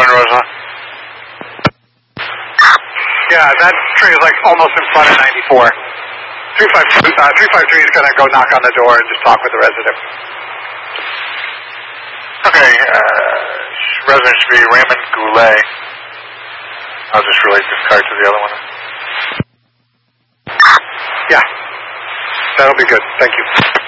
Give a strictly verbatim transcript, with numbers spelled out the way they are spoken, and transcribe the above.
Rosa. Yeah, that tree is like almost in front of ninety-four. three five three uh, three five three is going to go knock on the door and just talk with the resident. Okay, uh, resident should be Raymond Goulet. I'll just relate this card to the other one. Yeah, that'll be good. Thank you.